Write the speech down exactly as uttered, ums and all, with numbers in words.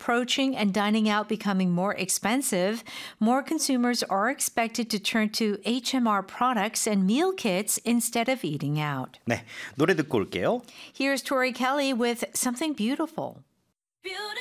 approaching and dining out becoming more expensive, more consumers are expected to turn to H M R products and meal kits instead of eating out. 네, 노래 듣고 올게요. Here's Tori Kelly with Something Beautiful.